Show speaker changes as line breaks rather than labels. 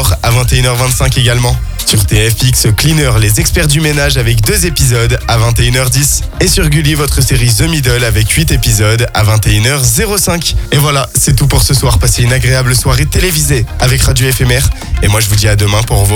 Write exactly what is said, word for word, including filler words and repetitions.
Sport à vingt et une heures vingt-cinq également. Sur T F X, Cleaner, les experts du ménage avec deux épisodes à vingt et une heures dix. Et sur Gulli, votre série The Middle avec huit épisodes à vingt et une heures cinq. Et voilà, c'est tout pour ce soir. Passez une agréable soirée télévisée avec Radio Éphémère. Et moi, je vous dis à demain pour vos